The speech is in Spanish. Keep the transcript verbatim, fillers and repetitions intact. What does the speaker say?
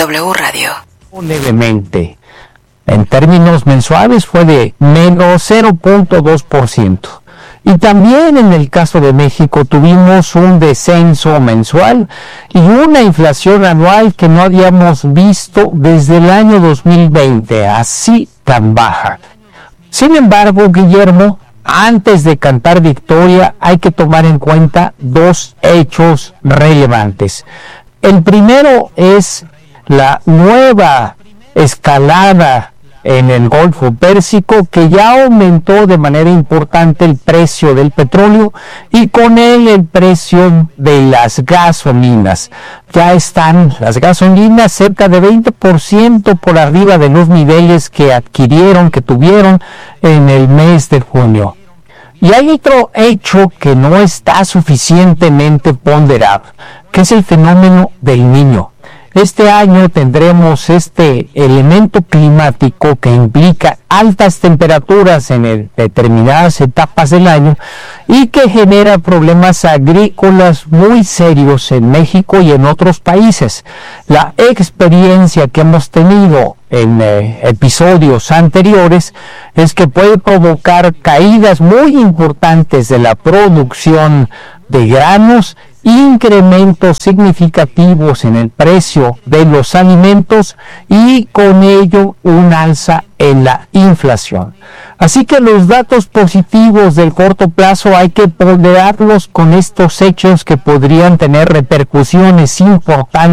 W Radio. Levemente. En términos mensuales fue de menos cero punto dos por ciento. Y también en el caso de México tuvimos un descenso mensual y una inflación anual que no habíamos visto desde el año dos mil veinte, así tan baja. Sin embargo, Guillermo, antes de cantar victoria hay que tomar en cuenta dos hechos relevantes. El primero es la nueva escalada en el Golfo Pérsico, que ya aumentó de manera importante el precio del petróleo y con él el precio de las gasolinas. Ya están las gasolinas cerca de veinte por ciento por arriba de los niveles que adquirieron, que tuvieron en el mes de junio. Y hay otro hecho que no está suficientemente ponderado, que es el fenómeno del Niño. Este año tendremos este elemento climático que implica altas temperaturas en el, determinadas etapas del año y que genera problemas agrícolas muy serios en México y en otros países. La experiencia que hemos tenido en eh, episodios anteriores es que puede provocar caídas muy importantes de la producción de granos, incrementos significativos en el precio de los alimentos y con ello un alza en la inflación. Así que los datos positivos del corto plazo hay que ponderarlos con estos hechos que podrían tener repercusiones importantes